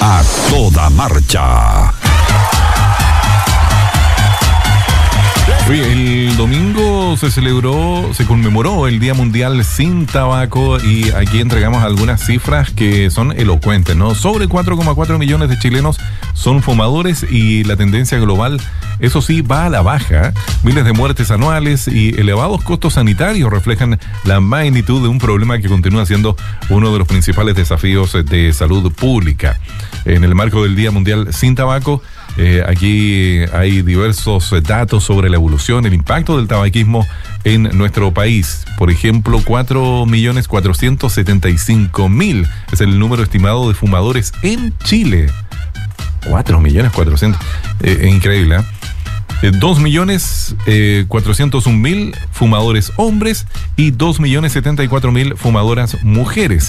A toda marcha. Oye, el domingo se conmemoró el Día Mundial Sin Tabaco y aquí entregamos algunas cifras que son elocuentes, ¿no? Sobre 4,4 millones de chilenos son fumadores y la tendencia global, eso sí, va a la baja. Miles de muertes anuales y elevados costos sanitarios reflejan la magnitud de un problema que continúa siendo uno de los principales desafíos de salud pública. En el marco del Día Mundial Sin Tabaco, aquí hay diversos datos sobre la evolución, el impacto del tabaquismo en nuestro país. Por ejemplo, 4.475.000 es el número estimado de fumadores en Chile. 4.400.000, increíble, ¿eh? 2.401.000 fumadores hombres y 2.074.000 fumadoras mujeres.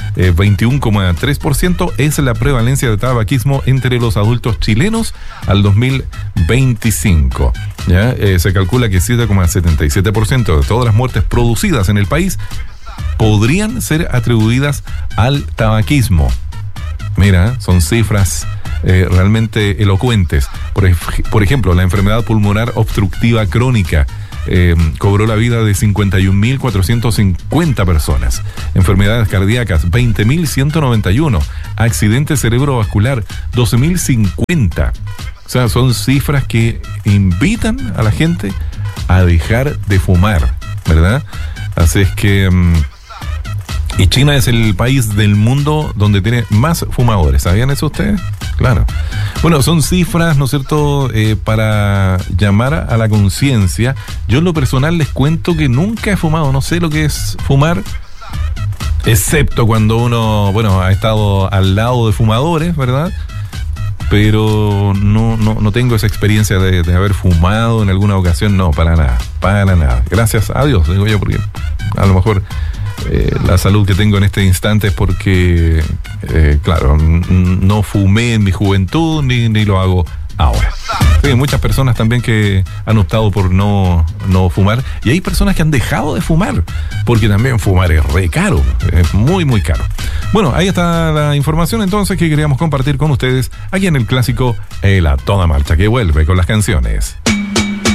21,3% es la prevalencia de tabaquismo entre los adultos chilenos al 2025. ¿Ya? Se calcula que 7,77% de todas las muertes producidas en el país podrían ser atribuidas al tabaquismo. Mira, son cifras realmente elocuentes. Por ejemplo, la enfermedad pulmonar obstructiva crónica cobró la vida de 51.450 personas. Enfermedades cardíacas, 20.191. Accidente cerebrovascular, 12.050. O sea, son cifras que invitan a la gente a dejar de fumar, ¿verdad? Así es que... y China es el país del mundo donde tiene más fumadores. ¿Sabían eso ustedes? Claro. Bueno, son cifras, ¿no es cierto?, para llamar a la conciencia. Yo en lo personal les cuento que nunca he fumado. No sé lo que es fumar, excepto cuando uno, bueno, ha estado al lado de fumadores, ¿verdad? Pero no tengo esa experiencia de haber fumado en alguna ocasión. No, para nada. Gracias a Dios, digo yo, porque a lo mejor... la salud que tengo en este instante es porque, claro, no fumé en mi juventud ni lo hago ahora. Sí, hay muchas personas también que han optado por no fumar y hay personas que han dejado de fumar porque también fumar es re caro, es muy muy caro. Bueno, ahí está la información entonces que queríamos compartir con ustedes aquí en el clásico El A Toda Marcha, que vuelve con las canciones.